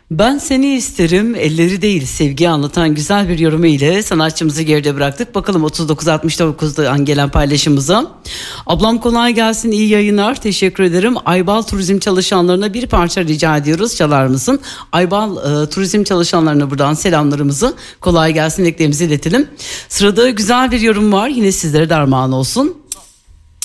Ben seni isterim, elleri değil sevgiyi anlatan güzel bir yorumu ile sanatçımızı geride bıraktık. Bakalım 3969'dan gelen paylaşımıza. Ablam kolay gelsin, iyi yayınlar, teşekkür ederim. Aybal Turizm çalışanlarına bir parça rica ediyoruz, çalar mısın? Aybal Turizm çalışanlarına buradan selamlarımızı, kolay gelsin dileklerimizi iletelim. Sırada güzel bir yorum var, yine sizlere de armağan olsun.